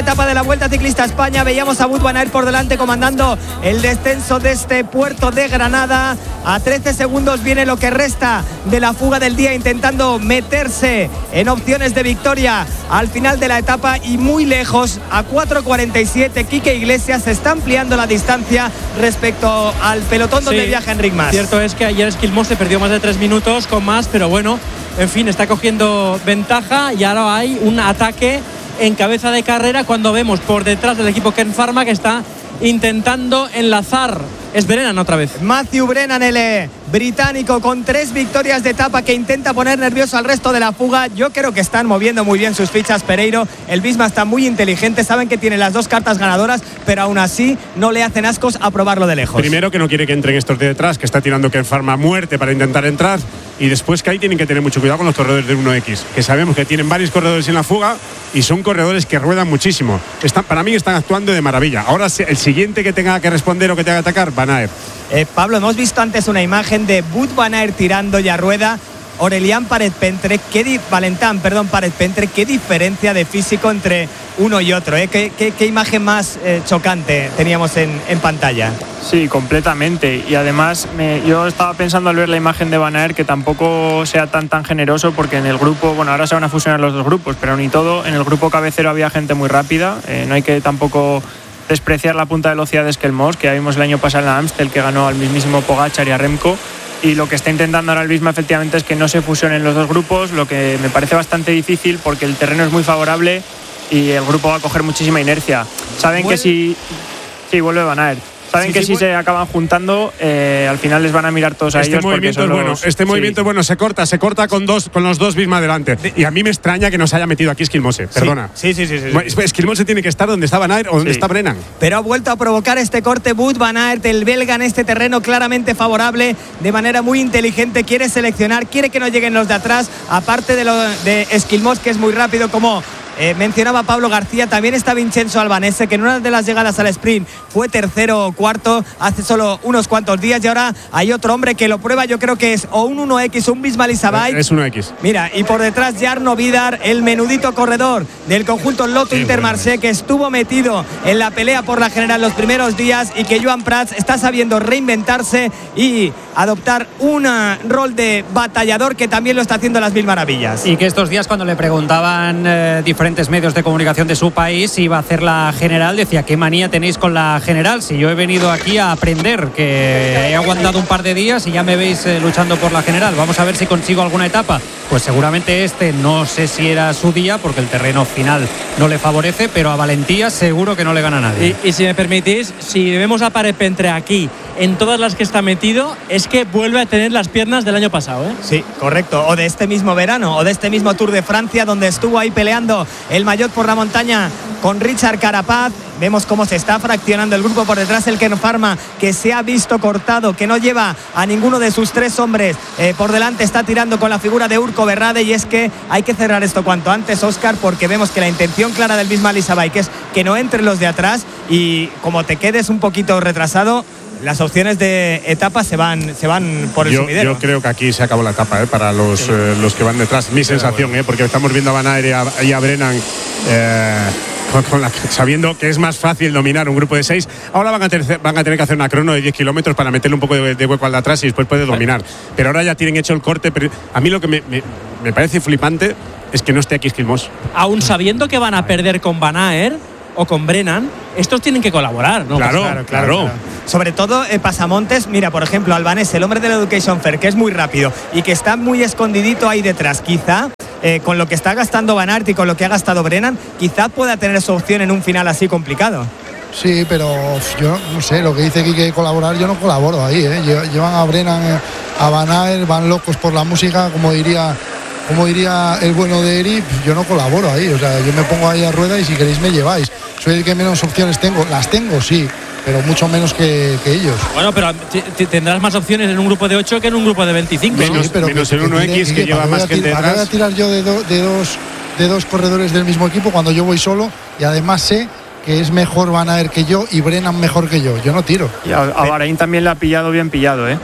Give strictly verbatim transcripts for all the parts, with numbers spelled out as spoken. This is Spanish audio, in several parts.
etapa de la Vuelta Ciclista a España. Veíamos a Wout van Aert por delante comandando el descenso de este puerto de Granada. A trece segundos viene lo que resta de la fuga del día, intentando meterse en opciones de victoria al final de la etapa, y muy lejos, a cuatro cuarenta y siete, Quique Iglesias está ampliando la distancia respecto al pelotón donde sí viaja Enric Mas. Cierto es que ayer Esquilmos se perdió más de tres minutos con Mas, pero bueno, en fin, está cogiendo ventaja y ahora hay un ataque en cabeza de carrera cuando vemos por detrás del equipo Kern Pharma que está intentando enlazar. Es Brennan otra vez. Matthew Brennan, el británico, con tres victorias de etapa, que intenta poner nervioso al resto de la fuga. Yo creo que están moviendo muy bien sus fichas, Pereiro. El Visma está muy inteligente, saben que tiene las dos cartas ganadoras, pero aún así no le hacen ascos a probarlo de lejos. Primero, que no quiere que entren estos de detrás, que está tirando Kern Pharma a muerte para intentar entrar. Y después que ahí tienen que tener mucho cuidado con los corredores de uno equis, que sabemos que tienen varios corredores en la fuga y son corredores que ruedan muchísimo. Están, para mí están actuando de maravilla. Ahora el siguiente que tenga que responder o que tenga que atacar, Van Aert. Eh, Pablo, hemos visto antes una imagen de Wout van Aert tirando ya rueda. Aurelian Paret-Pentre, qué di- Valentán, perdón, Paret-Pentre, qué diferencia de físico entre uno y otro, ¿eh? Qué, qué, qué imagen más eh, chocante teníamos en, en pantalla. Sí, completamente. Y además me, yo estaba pensando al ver la imagen de Van Aert que tampoco sea tan tan generoso, porque en el grupo, bueno, ahora se van a fusionar los dos grupos, pero ni todo, en el grupo cabecero había gente muy rápida. Eh, no hay que tampoco despreciar la punta de velocidad de Esquelmos, que ya vimos el año pasado en la Amstel, que ganó al mismísimo Pogačar y a Remco. Y lo que está intentando ahora el Visma efectivamente es que no se fusionen los dos grupos, lo que me parece bastante difícil porque el terreno es muy favorable y el grupo va a coger muchísima inercia. Saben ¿Vuelve? que si... Sí, vuelve Van Aert. Saben sí, que sí, si se acaban juntando, eh, al final les van a mirar todos a este ellos. Movimiento es los, bueno, este sí. movimiento es bueno, se corta, se corta con dos, con los dos Visma delante. Y a mí me extraña que nos haya metido aquí Esquilmose, perdona. Sí, sí, sí. sí, sí. Esquilmose tiene que estar donde está Van Aert o donde sí. está Brennan. Pero ha vuelto a provocar este corte Wout van Aert, el belga, en este terreno claramente favorable, de manera muy inteligente. Quiere seleccionar, quiere que no lleguen los de atrás, aparte de, lo, de Esquilmos, que es muy rápido, como Eh, mencionaba Pablo García. También está Vincenzo Albanese, que en una de las llegadas al sprint fue tercero o cuarto hace solo unos cuantos días, y ahora hay otro hombre que lo prueba. Yo creo que es o un uno equis o un Visma Lease-a-Bike. Es uno equis. Mira, y por detrás Jarno Vidar, el menudito corredor del conjunto Lotto Intermarché, que estuvo metido en la pelea por la general los primeros días, y que Joan Prats está sabiendo reinventarse y adoptar un rol de batallador, que también lo está haciendo a las mil maravillas. Y que estos días, cuando le preguntaban eh, diferentes medios de comunicación de su país si iba a hacer la general, decía: ¿qué manía tenéis con la general? Si yo he venido aquí a aprender, que he aguantado un par de días y ya me veis eh, luchando por la general. Vamos a ver si consigo alguna etapa. Pues seguramente este, no sé si era su día, porque el terreno final no le favorece, pero a valentía seguro que no le gana a nadie. Y, y si me permitís, si vemos a Paret-Pentre aquí en todas las que está metido, es que vuelve a tener las piernas del año pasado, ¿eh? Sí, correcto. O de este mismo verano, o de este mismo Tour de Francia, donde estuvo ahí peleando el maillot por la montaña con Richard Carapaz. Vemos cómo se está fraccionando el grupo por detrás. El Kern Pharma, que se ha visto cortado, que no lleva a ninguno de sus tres hombres eh, por delante, está tirando con la figura de Urco Berrade. Y es que hay que cerrar esto cuanto antes, Óscar, porque vemos que la intención clara del Visma Lease-a-Bike es que no entren los de atrás, y como te quedes un poquito retrasado, las opciones de etapa se van se van por el yo, sumidero. Yo creo que aquí se acabó la etapa, ¿eh? Para los, sí. eh, los que van detrás. Mi Pero sensación, bueno. ¿eh? Porque estamos viendo a Van Aert y a, y a Brennan eh, con, con la, sabiendo que es más fácil dominar un grupo de seis. Ahora van a, ter, van a tener que hacer una crono de diez kilómetros para meterle un poco de, de hueco al de atrás y después puede dominar. Pero ahora ya tienen hecho el corte. Pero a mí lo que me, me, me parece flipante es que no esté aquí Esquilmos. Aún sabiendo que van a perder con Van Aert o con Brennan, estos tienen que colaborar, ¿no? Claro, claro, claro, claro. Sobre todo eh, Pasamontes, mira, por ejemplo, Albanese, el hombre del Education Fair, que es muy rápido y que está muy escondidito ahí detrás. Quizá eh, con lo que está gastando Van Aert y con lo que ha gastado Brennan, quizá pueda tener su opción en un final así complicado. Sí, pero yo no sé, lo que dice que hay que colaborar, yo no colaboro ahí, ¿eh? Llevan a Brennan, eh, a Van Aert, van locos por la música, como diría como diría el bueno de Eri. Yo no colaboro ahí, o sea, yo me pongo ahí a rueda y si queréis me lleváis. Soy el que menos opciones tengo, las tengo, sí, pero mucho menos que, que ellos. Bueno, pero tendrás más opciones en un grupo de ocho que en un grupo de veinticinco. Menos, sí, pero menos que, en uno equis que, que, que lleva más gente detrás. ¿Para qué voy a tirar yo de, do, de, dos, de dos corredores del mismo equipo cuando yo voy solo? Y además sé que es mejor Van Aert que yo y Brennan mejor que yo. Yo no tiro. Y a, a Bahrein también le ha pillado bien pillado, ¿eh?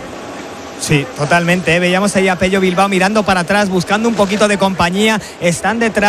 Sí, totalmente, ¿eh? Veíamos ahí a Pello Bilbao mirando para atrás, buscando un poquito de compañía. Están detrás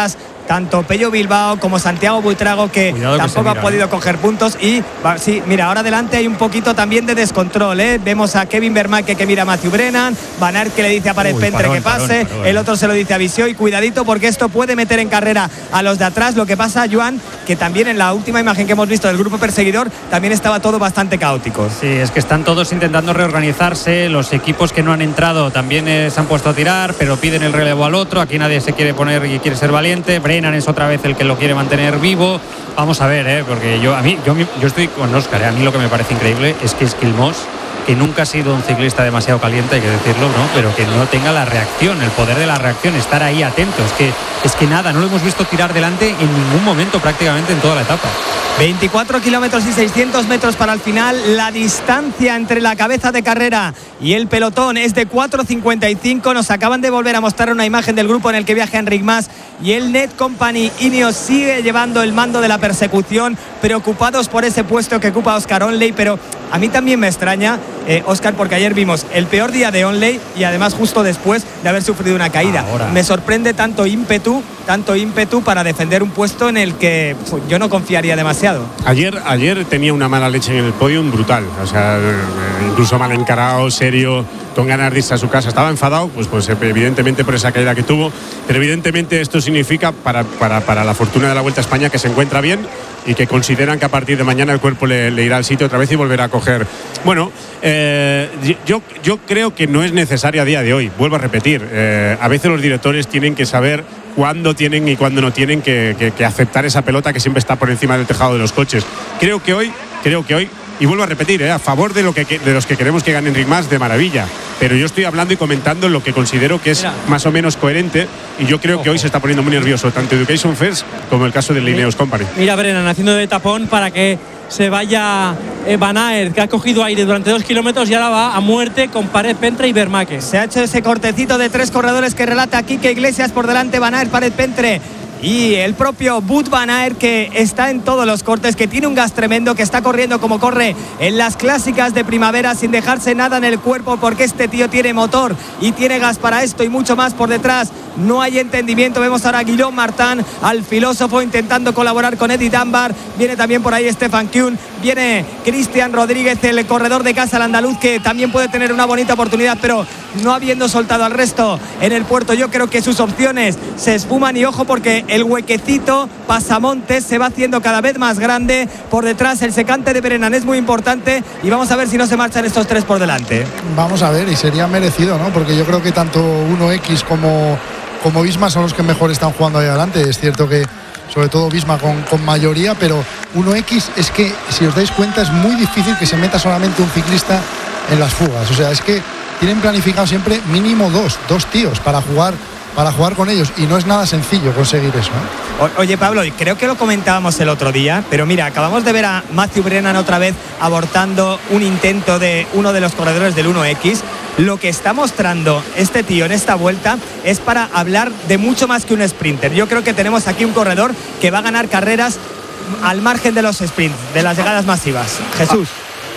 tanto Pello Bilbao como Santiago Buitrago, que Cuidado tampoco que han podido eh. coger puntos. Y va, sí, mira, ahora adelante hay un poquito también de descontrol, ¿eh? Vemos a Kevin Vermaeke que mira a Matthew Brennan, Van Aert que le dice a Paret Pentre que pase, parón, parón, el otro se lo dice a Visio, y cuidadito porque esto puede meter en carrera a los de atrás. Lo que pasa, Joan, que también en la última imagen que hemos visto del grupo perseguidor también estaba todo bastante caótico. Sí, es que están todos intentando reorganizarse, los equipos que no han entrado también eh, se han puesto a tirar, pero piden el relevo al otro, aquí nadie se quiere poner y quiere ser valiente. Brennan es otra vez el que lo quiere mantener vivo. Vamos a ver, ¿eh? Porque yo a mí yo, yo estoy con Óscar, ¿eh? A mí lo que me parece increíble es que Skilmos, que nunca ha sido un ciclista demasiado caliente, hay que decirlo, ¿no? Pero que no tenga la reacción, el poder de la reacción, estar ahí atento. Es que, es que nada, no lo hemos visto tirar delante en ningún momento prácticamente en toda la etapa. veinticuatro kilómetros y seiscientos metros para el final. La distancia entre la cabeza de carrera y el pelotón es de cuatro cincuenta y cinco. Nos acaban de volver a mostrar una imagen del grupo en el que viaja Enric Mas y el Net Company Ineos sigue llevando el mando de la persecución, preocupados por ese puesto que ocupa Oscar Onley. Pero a mí también me extraña, eh, Óscar, porque ayer vimos el peor día de Onley y además justo después de haber sufrido una caída. Ahora. Me sorprende tanto ímpetu, tanto ímpetu para defender un puesto en el que pues, yo no confiaría demasiado. Ayer, ayer tenía una mala leche en el podium brutal, o sea, incluso mal encarado, serio, con ganas de irse a su casa. Estaba enfadado, pues, pues evidentemente por esa caída que tuvo, pero evidentemente esto significa para, para, para la fortuna de la Vuelta a España que se encuentra bien y que consideran que a partir de mañana el cuerpo le, le irá al sitio otra vez y volverá a coger. Bueno, eh, yo, yo creo que no es necesario a día de hoy, vuelvo a repetir, eh, a veces los directores tienen que saber cuándo tienen y cuándo no tienen que, que, que aceptar esa pelota que siempre está por encima del tejado de los coches. Creo que hoy, creo que hoy, y vuelvo a repetir, eh, a favor de, lo que, de los que queremos que gane Enric Mas, de maravilla, pero yo estoy hablando y comentando lo que considero que es Mira. más o menos coherente, y yo creo Ojo. que hoy se está poniendo muy nervioso tanto Education First como el caso del Ineos Company. Mira, Brennan haciendo de tapón para que se vaya eh, Van Aert, que ha cogido aire durante dos kilómetros y ahora va a muerte con Paret Pentre y Vermaeke. Se ha hecho ese cortecito de tres corredores que relata Quique Iglesias, por delante Van Aert, Paret Pentre y el propio Wout van Aert, que está en todos los cortes, que tiene un gas tremendo, que está corriendo como corre en las clásicas de primavera sin dejarse nada en el cuerpo, porque este tío tiene motor y tiene gas para esto y mucho más por detrás. No hay entendimiento. Vemos ahora a Guillaume Martin, al filósofo, intentando colaborar con Eddie Dunbar. Viene también por ahí Stefan Kuhn, viene Cristian Rodríguez, el corredor de casa, el andaluz, que también puede tener una bonita oportunidad, pero no habiendo soltado al resto en el puerto, yo creo que sus opciones se esfuman. Y ojo, porque el huequecito pasamontes se va haciendo cada vez más grande. Por detrás el secante de Brennan es muy importante, y vamos a ver si no se marchan estos tres por delante. Vamos a ver, y sería merecido, ¿no? Porque yo creo que tanto uno equis como, como Visma son los que mejor están jugando ahí adelante. Es cierto que sobre todo Visma con, con mayoría, pero uno equis es que, si os dais cuenta, es muy difícil que se meta solamente un ciclista en las fugas. O sea, es que tienen planificado siempre mínimo dos, dos tíos para jugar para jugar con ellos, y no es nada sencillo conseguir eso, ¿eh? O, oye, Pablo, creo que lo comentábamos el otro día, pero mira, acabamos de ver a Matthew Brennan otra vez abortando un intento de uno de los corredores del uno equis. Lo que está mostrando este tío en esta vuelta es para hablar de mucho más que un sprinter. Yo creo que tenemos aquí un corredor que va a ganar carreras al margen de los sprints, de las llegadas masivas. Jesús.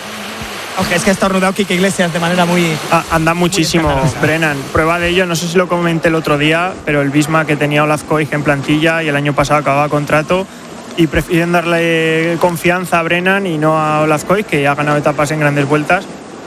Okay, es que ha estornudado Quique Iglesias de manera muy... Ah, anda muchísimo muy Brennan. Prueba de ello, no sé si lo comenté el otro día, pero el Visma, que tenía Olaf Koig en plantilla y el año pasado acababa contrato, y prefieren darle confianza a Brennan y no a Olaf Koig, que ha ganado etapas en grandes vueltas.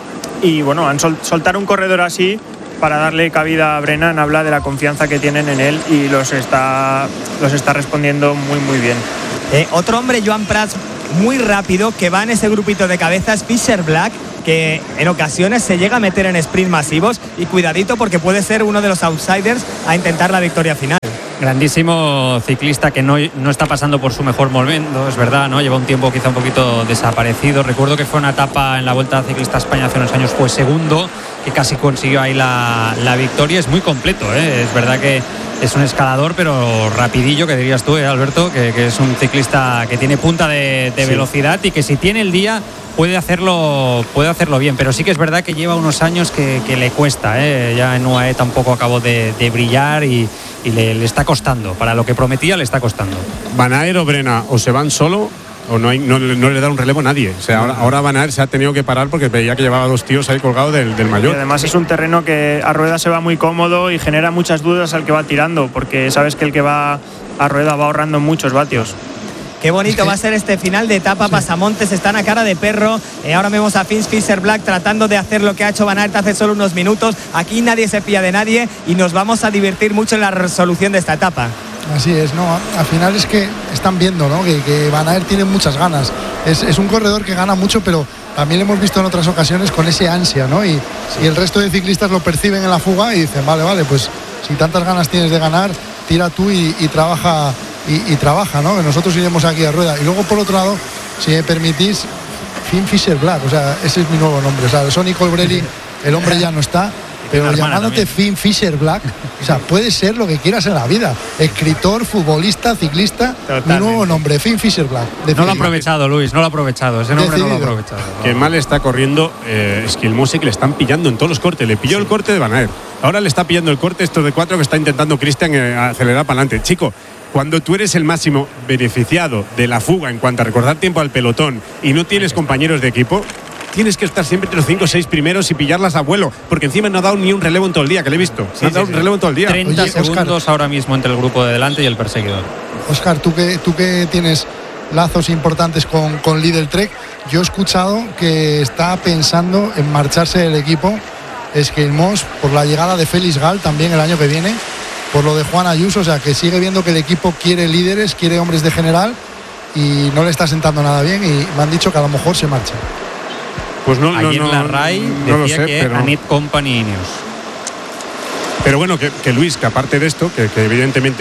Y bueno, han sol- soltar un corredor así para darle cabida a Brennan habla de la confianza que tienen en él, y los está, los está respondiendo muy muy bien. Eh, otro hombre, Joan Prats, muy rápido, que va en ese grupito de cabezas, Fisher Black, que en ocasiones se llega a meter en sprint masivos, y cuidadito porque puede ser uno de los outsiders a intentar la victoria final. Grandísimo ciclista que no, no está pasando por su mejor momento, es verdad, ¿no? Lleva un tiempo quizá un poquito desaparecido. Recuerdo que fue una etapa en la Vuelta Ciclista a España hace unos años, fue segundo, que casi consiguió ahí la, la victoria. Es muy completo, ¿eh? Es verdad que es un escalador, pero rapidillo, que dirías tú, ¿eh, Alberto? Que, que es un ciclista que tiene punta de, de sí. velocidad, y que si tiene el día puede hacerlo puede hacerlo bien, pero sí que es verdad que lleva unos años que, que le cuesta, ¿eh? Ya en U A E tampoco acabó de, de brillar, y, y le, le está costando, para lo que prometía le está costando. Van Aert o Brennan o se van solo o no, hay, no, no le da un relevo a nadie. O sea, ahora, ahora Van Aert se ha tenido que parar porque veía que llevaba dos tíos ahí colgados del, del mayor. Y además es un terreno que a rueda se va muy cómodo y genera muchas dudas al que va tirando, porque sabes que el que va a Rueda, va ahorrando muchos vatios. Qué bonito va a ser este final de etapa. Sí. Pasamontes están a cara de perro. Eh, ahora vemos a Finn Fisher Black tratando de hacer lo que ha hecho Van Aert hace solo unos minutos. Aquí nadie se fía de nadie y nos vamos a divertir mucho en la resolución de esta etapa. Así es, no, al final es que están viendo, ¿no? que, que Van Aert tiene muchas ganas. Es, es un corredor que gana mucho, pero también lo hemos visto en otras ocasiones con ese ansia, ¿no? Y, sí. y el resto de ciclistas lo perciben en la fuga y dicen, vale, vale, pues si tantas ganas tienes de ganar, tira tú y, y trabaja. Y, y trabaja, ¿no? Que nosotros iremos aquí a Rueda. Y luego, por otro lado, si me permitís, Finn Fisher Black, o sea, ese es mi nuevo nombre. O sea, Sonny Colbrelli, el hombre ya no está, pero llamándote Finn Fisher Black, o sea, puede ser lo que quieras en la vida. Escritor, futbolista, ciclista, totalmente. Mi nuevo nombre, Finn Fisher Black. Decidido. No lo ha aprovechado, Luis, no lo ha aprovechado. Ese nombre Decidido. no lo ha aprovechado. Qué mal está corriendo eh, Skilmose, que le están pillando en todos los cortes. Le pilló sí. el corte de Van Aert. Ahora le está pillando el corte estos de cuatro que está intentando Christian eh, acelerar para adelante. Chico, cuando tú eres el máximo beneficiado de la fuga en cuanto a recordar tiempo al pelotón y no tienes compañeros de equipo, tienes que estar siempre entre los cinco o seis primeros y pillarlas a vuelo, porque encima no ha dado ni un relevo en todo el día, que le he visto. Sí, no ha dado sí, un relevo en todo el día. treinta Oye, segundos Oscar, ahora mismo entre el grupo de delante y el perseguidor. Óscar, tú que, tú que tienes lazos importantes con, con Lidl Trek, yo he escuchado que está pensando en marcharse del equipo Skilmose por la llegada de Félix Gall también el año que viene, por lo de Juan Ayuso, o sea, que sigue viendo que el equipo quiere líderes, quiere hombres de general y no le está sentando nada bien y me han dicho que a lo mejor se marcha. Pues no, Ayer no, no, la R A I no decía lo sé, que pero... Anit Company Ineos. Pero bueno, que, que Luis, que aparte de esto, que, que evidentemente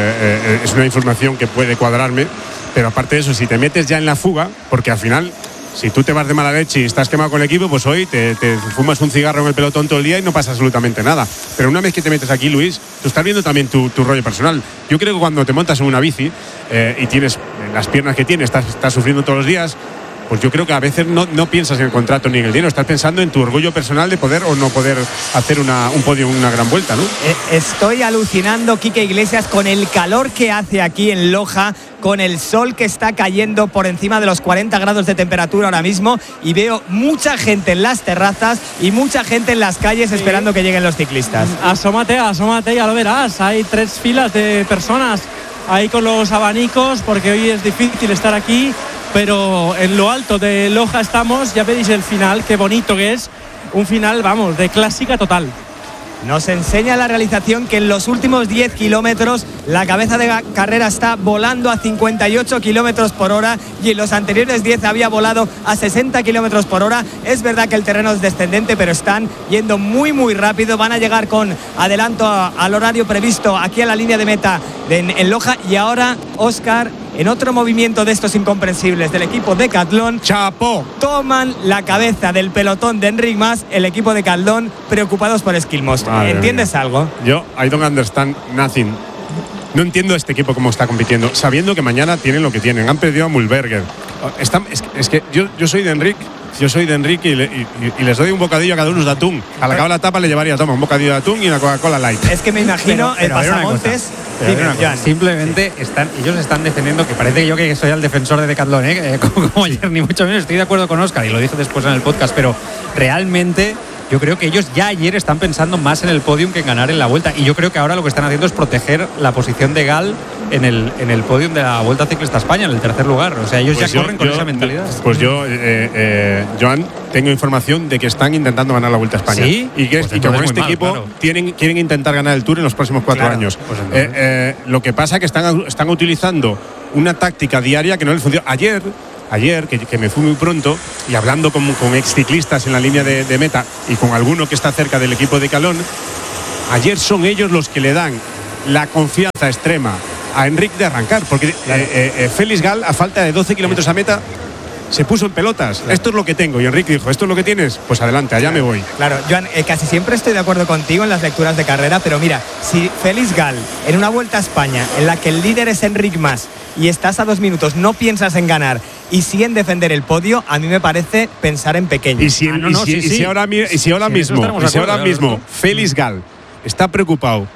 eh, es una información que puede cuadrarme, pero aparte de eso, si te metes ya en la fuga, porque al final, si tú te vas de mala leche y estás quemado con el equipo, pues hoy te, te fumas un cigarro en el pelotón todo el día y no pasa absolutamente nada. Pero una vez que te metes aquí, Luis, tú estás viendo también tu, tu rollo personal. Yo creo que cuando te montas en una bici eh, y tienes las piernas que tienes, estás, estás sufriendo todos los días, pues yo creo que a veces no, no piensas en el contrato ni en el dinero, estás pensando en tu orgullo personal de poder o no poder hacer una, un podio en una gran vuelta, ¿no? Estoy alucinando, Quique Iglesias, con el calor que hace aquí en Loja, con el sol que está cayendo por encima de los cuarenta grados de temperatura ahora mismo, y veo mucha gente en las terrazas y mucha gente en las calles esperando que lleguen los ciclistas. Asómate, asómate, ya lo verás, hay tres filas de personas ahí con los abanicos, porque hoy es difícil estar aquí, pero en lo alto de Loja estamos. Ya veis el final, qué bonito que es, un final, vamos, de clásica total. Nos enseña la realización que en los últimos diez kilómetros la cabeza de carrera está volando a cincuenta y ocho kilómetros por hora y en los anteriores diez había volado a sesenta kilómetros por hora. Es verdad que el terreno es descendente, pero están yendo muy muy rápido. Van a llegar con adelanto a, al horario previsto aquí a la línea de meta de, en, en Loja. Y ahora, Óscar, en otro movimiento de estos incomprensibles del equipo Decathlon, ¡Chapo! Toman la cabeza del pelotón de Enric Mas, el equipo Decathlon, preocupados por Skilmose. Madre ¿Entiendes mía. algo? Yo, I don't understand nothing. No entiendo a este equipo cómo está compitiendo, sabiendo que mañana tienen lo que tienen. Han perdido a Mühlberger. Están, es, es que yo, yo soy de Enric. Yo soy de Enrique y, le, y, y les doy un bocadillo a cada uno de atún. Al acabar la etapa le llevaría, toma, un bocadillo de atún y una Coca-Cola Light. Es que me imagino pero, pero el pasamontes. Dime, simplemente sí. están, ellos están defendiendo, que parece yo que soy el defensor de Decathlon, ¿eh? eh como, como ayer, ni mucho menos. Estoy de acuerdo con Óscar y lo dije después en el podcast, pero realmente yo creo que ellos ya ayer están pensando más en el podium que en ganar en la vuelta. Y yo creo que ahora lo que están haciendo es proteger la posición de Gall en el, en el podium de la Vuelta Ciclista España, en el tercer lugar. O sea, ellos pues ya yo, corren con yo, esa mentalidad. Pues yo, eh, eh, Joan, tengo información de que están intentando ganar la Vuelta a España. ¿Sí? Y que, pues y que con este mal, equipo claro. tienen, quieren intentar ganar el Tour en los próximos cuatro claro, años. Pues eh, eh, lo que pasa es que están, están utilizando una táctica diaria que no les funciona. Ayer... Ayer, que, que me fui muy pronto, y hablando con, con ex ciclistas en la línea de, de meta y con alguno que está cerca del equipo de Calón, ayer son ellos los que le dan la confianza extrema a Enric de arrancar, porque claro. eh, eh, Félix Gall, a falta de doce kilómetros a meta, se puso en pelotas. Claro. Esto es lo que tengo. Y Enrique dijo, ¿esto es lo que tienes? Pues adelante, allá claro. me voy. Claro, Joan, eh, casi siempre estoy de acuerdo contigo en las lecturas de carrera, pero mira, si Félix Gall, en una Vuelta a España, en la que el líder es Enric Mas, y estás a dos minutos, no piensas en ganar y sí en defender el podio, a mí me parece pensar en pequeño. Y si, ah, no, no, y si, sí, y si sí. ahora, y si ahora sí, mismo, y si ahora mismo Félix Gall está preocupado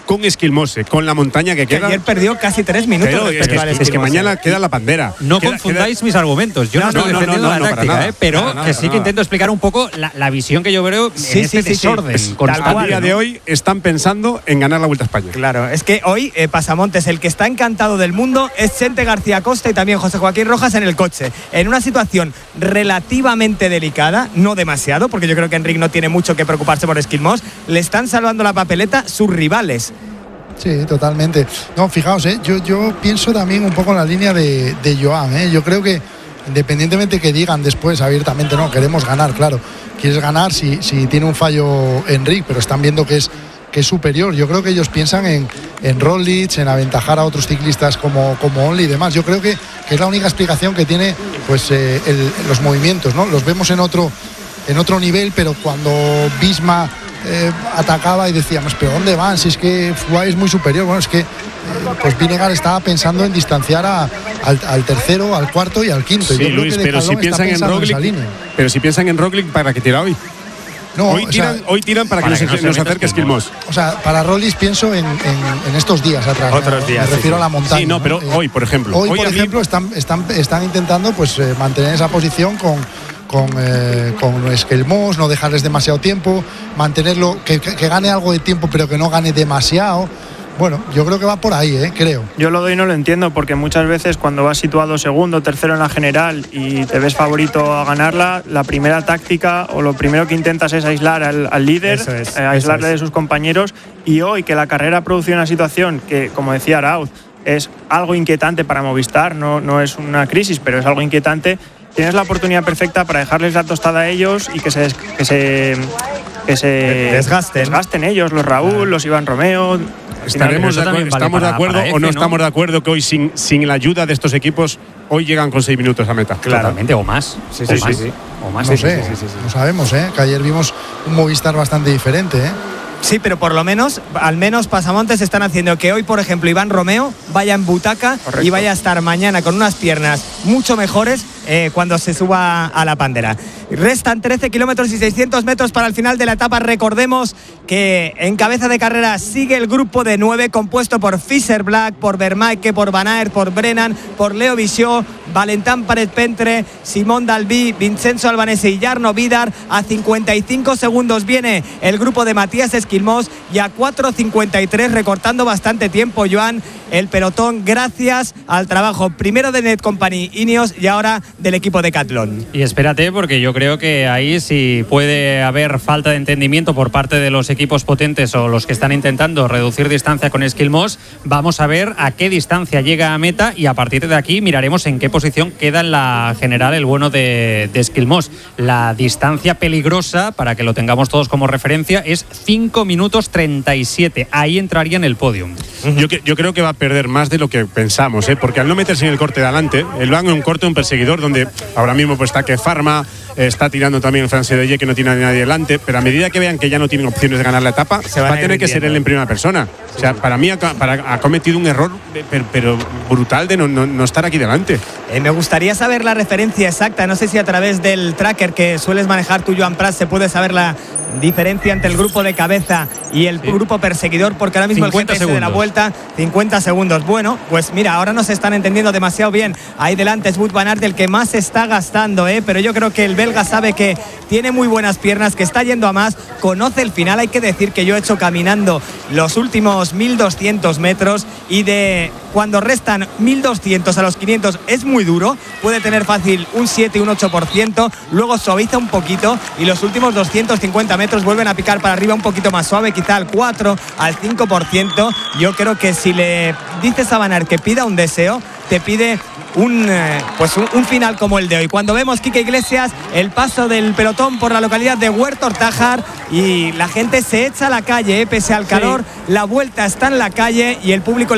con Esquilmose, con la montaña que Que queda. ayer perdió casi tres minutos Pero es, respecto que, al es que Esquilmose. mañana queda la bandera. No Queda- confundáis queda- mis argumentos. Yo no, No, estoy no, no, defendiendo no, la no, para táctica, nada. ¿eh? pero Para nada, que sí para que intento nada. explicar un poco la, la visión que yo veo Sí, en este sí, sí, sí. desorden Es- constante, tal cual, A día ¿no? de hoy están pensando en ganar la Vuelta a España. Claro, es que hoy eh, Pasamontes, el que está encantado del mundo, es Chente García Costa y también José Joaquín Rojas en el coche. En una situación relativamente delicada, no demasiado, porque yo creo que Enric no tiene mucho que preocuparse por Esquilmos, le están salvando la papeleta sus rivales. Sí, totalmente. No, fijaos, ¿eh? yo, yo pienso también un poco en la línea de, de Joan. ¿eh? Yo creo que independientemente que digan después abiertamente, no, queremos ganar, claro. Quieres ganar si, si tiene un fallo Enric, pero están viendo que es, que es superior. Yo creo que ellos piensan en, en Roglic, en aventajar a otros ciclistas como, como Only y demás. Yo creo que, que es la única explicación que tiene pues, eh, el, los movimientos, ¿no? Los vemos en otro, en otro nivel, pero cuando Visma Eh, atacaba y decíamos, pero ¿dónde van? Si es que Fuay es muy superior. Bueno, es que eh, pues Vinegar estaba pensando en distanciar a, al, al tercero, al cuarto y al quinto. Sí, Yo creo Luis, que pero si Decathlon está piensan en pensando Roglic, esa línea. pero si piensan en Roglic, ¿para qué tira hoy? No, hoy, o sea, tiran, hoy tiran para, para que, que nos, no se nos meta acerque Esquilmos. o sea, para Roglic pienso en, en, en estos días atrás. Otros ¿no? días, Me sí, refiero sí. a la montaña. Sí, no, pero Eh, hoy, por ejemplo. Hoy, hoy por a mí- ejemplo, están, están, están intentando pues eh, mantener esa posición con con, eh, con Esquilmos, no dejarles demasiado tiempo, mantenerlo, que, que, que gane algo de tiempo, pero que no gane demasiado. Bueno, yo creo que va por ahí, ¿eh? creo. Yo lo doy y no lo entiendo, porque muchas veces cuando vas situado segundo, tercero en la general y te ves favorito a ganarla, la primera táctica o lo primero que intentas es aislar al, al líder, Eso es, eh, aislarle eso es. de sus compañeros. Y hoy que la carrera produce una situación que, como decía Arauz, es algo inquietante para Movistar, no, no es una crisis, pero es algo inquietante. Tienes la oportunidad perfecta para dejarles la tostada a ellos y que se, des- que se, que se Desgasten. desgasten ellos, los Raúl, los Iván Romeo. Al final, Estaremos eso de también acuerdo, vale ¿estamos para- de acuerdo para o no F, ¿no? estamos de acuerdo que hoy sin, sin la ayuda de estos equipos hoy llegan con seis minutos a meta? Totalmente, o más. Sí, o sí, más. sí, sí. O más. No sí, sé, sí, sí, sí. no sabemos, ¿eh? que ayer vimos un Movistar bastante diferente. ¿eh? Sí, pero por lo menos, al menos Pasamontes están haciendo que hoy, por ejemplo, Iván Romeo vaya en butaca Correcto. y vaya a estar mañana con unas piernas mucho mejores eh, cuando se suba a la Pandera. Restan trece kilómetros y seiscientos metros para el final de la etapa. Recordemos que en cabeza de carrera sigue el grupo de nueve compuesto por Fischer Black, por Vermaeke, por Van Aert, por Brennan, por Leo Vichot, Valentin Paret-Pentre, Simón Dalby, Vincenzo Albanese y Jarno Vidar. A cincuenta y cinco segundos viene el grupo de Matías Esquilmos y a cuatro cincuenta y tres, recortando bastante tiempo, Joan, el pelotón, gracias al trabajo primero de Netcompany Ineos y ahora del equipo Decathlon. Y espérate, porque yo creo que ahí sí puede haber falta de entendimiento por parte de los equipos potentes o los que están intentando reducir distancia con Esquilmos. Vamos a ver a qué distancia llega a meta y a partir de aquí miraremos en qué posición queda en la general el bueno de, de Esquilmos. La distancia peligrosa, para que lo tengamos todos como referencia, es cinco minutos treinta y siete. Ahí entraría en el podium. Yo, que- yo creo que va a perder más de lo que pensamos, ¿eh? porque al no meterse en el corte de adelante, él va en un corte, un perseguidor, donde ahora mismo pues, está que Farma, eh, está tirando también Francis de que no tiene a nadie delante, pero a medida que vean que ya no tienen opciones de ganar la etapa, Se van va a a ir tener que ser rindiendo. él en primera persona. O sea, para mí ha, ca- para- ha cometido un error, eh, pero, pero brutal de no, no- no estar aquí delante. Eh, me gustaría saber la referencia exacta. No sé si a través del tracker que sueles manejar tú, Joan Prats, se puede saber la diferencia entre el grupo de cabeza y el grupo perseguidor, porque ahora mismo el cincuenta G P S de la segundos. vuelta, cincuenta segundos. Bueno, pues mira, ahora no se están entendiendo demasiado bien. Ahí delante es Wout van Aert el que más se está gastando, ¿eh? Pero yo creo que el belga sabe que tiene muy buenas piernas, que está yendo a más, conoce el final. Hay que decir que yo he hecho caminando los últimos mil doscientos metros y de cuando restan mil doscientos a los quinientos es muy duro, puede tener fácil un siete, un ocho por ciento, luego suaviza un poquito y los últimos doscientos cincuenta metros vuelven a picar para arriba un poquito más suave, quizá al cuatro, al cinco por ciento. Yo creo que si le dices a Van Aert que pida un deseo, te pide un, eh, pues un, un final como el de hoy. Cuando vemos, Quique Iglesias, el paso del pelotón por la localidad de Huerta Ortájar y la gente se echa a la calle, eh, pese al calor, la vuelta está en la calle y el público